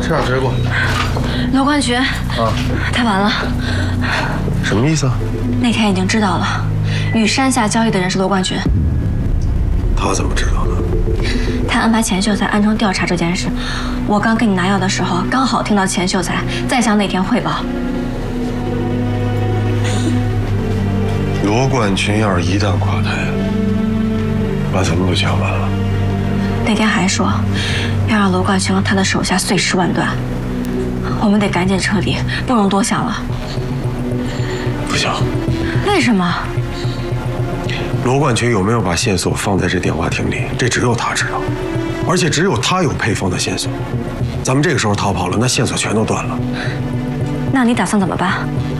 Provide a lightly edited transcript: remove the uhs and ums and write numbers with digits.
吃点水果。 罗冠群，太晚了。 什么意思啊？ 那天已经知道了，与山下交易的人是罗冠群。 他怎么知道的？ 他安排钱秀才暗中调查这件事。我刚跟你拿药的时候，刚好听到钱秀才在向内田汇报。 罗冠群要是一旦垮台，那咱们就全完了。 那天还说要让罗冠群和他的手下碎尸万段，我们得赶紧撤离，不容多想了。 不行。 为什么？ 罗冠群有没有把线索放在这电话亭里？这只有他知道，而且只有他有配方的线索。咱们这个时候逃跑了，那线索全都断了。 那你打算怎么办？